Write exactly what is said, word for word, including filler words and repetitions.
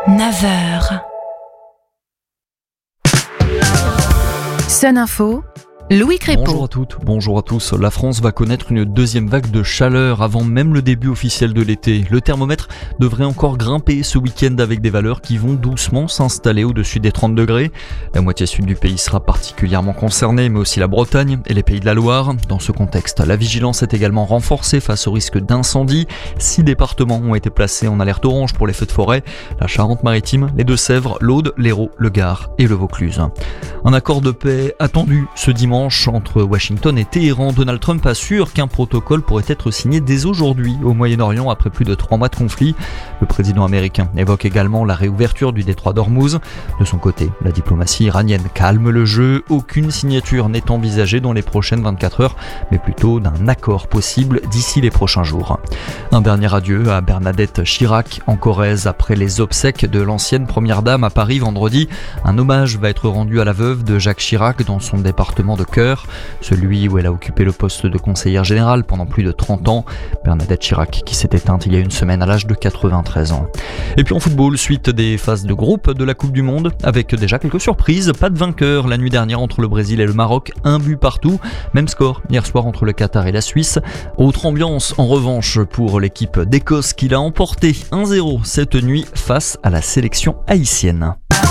neuf heures. Sun Info, Louis Crépeau. Bonjour à toutes, bonjour à tous. La France va connaître une deuxième vague de chaleur avant même le début officiel de l'été. Le thermomètre devrait encore grimper ce week-end avec des valeurs qui vont doucement s'installer au-dessus des trente degrés. La moitié sud du pays sera particulièrement concernée, mais aussi la Bretagne et les pays de la Loire. Dans ce contexte, la vigilance est également renforcée face au risque d'incendie. Six départements ont été placés en alerte orange pour les feux de forêt. La Charente-Maritime, les Deux-Sèvres, l'Aude, l'Hérault, le Gard et le Vaucluse. Un accord de paix attendu ce dimanche entre Washington et Téhéran. Donald Trump assure qu'un protocole pourrait être signé dès aujourd'hui au Moyen-Orient après plus de trois mois de conflit. Le président américain évoque également la réouverture du détroit d'Ormuz. De son côté, la diplomatie iranienne calme le jeu. Aucune signature n'est envisagée dans les prochaines vingt-quatre heures, mais plutôt d'un accord possible d'ici les prochains jours. Un dernier adieu à Bernadette Chirac en Corrèze après les obsèques de l'ancienne première dame à Paris vendredi. Un hommage va être rendu à la veuve de Jacques Chirac dans son département de cœur, celui où elle a occupé le poste de conseillère générale pendant plus de trente ans. Bernadette Chirac qui s'est éteinte il y a une semaine à l'âge de quatre-vingt-treize ans. Et puis en football, suite des phases de groupe de la Coupe du Monde, avec déjà quelques surprises. Pas de vainqueur la nuit dernière entre le Brésil et le Maroc, un but partout. Même score hier soir entre le Qatar et la Suisse. Autre ambiance en revanche pour l'équipe d'Écosse qui l'a emporté un zéro cette nuit face à la sélection haïtienne.